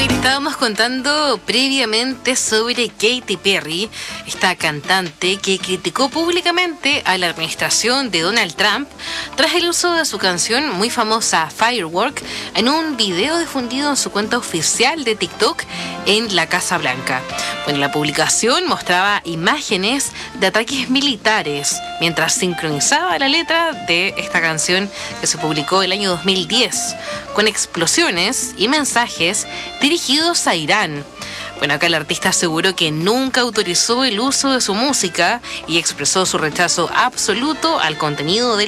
Estábamos contando previamente sobre Katy Perry, esta cantante que criticó públicamente a la administración de Donald Trump tras el uso de su canción muy famosa Firework en un video difundido en su cuenta oficial de TikTok en la Casa Blanca. Bueno, la publicación mostraba imágenes de ataques militares mientras sincronizaba la letra de esta canción que se publicó el año 2010 con explosiones y mensajes dirigidos a Irán. Bueno, acá el artista aseguró que nunca autorizó el uso de su música y expresó su rechazo absoluto al contenido de